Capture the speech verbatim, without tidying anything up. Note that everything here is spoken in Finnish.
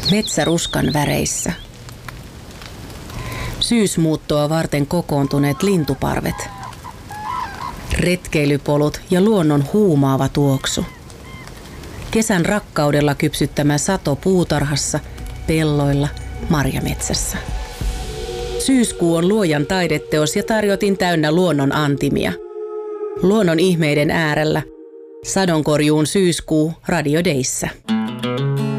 Metsäruskan väreissä. Syysmuuttoa varten kokoontuneet lintuparvet. Retkeilypolut ja luonnon huumaava tuoksu. Kesän rakkaudella kypsyttämä sato puutarhassa, pelloilla, marjametsässä. Syyskuu on luojan taideteos ja tarjotin täynnä luonnon antimia. Luonnon ihmeiden äärellä. Sadonkorjuun syyskuu Radio Dayssä.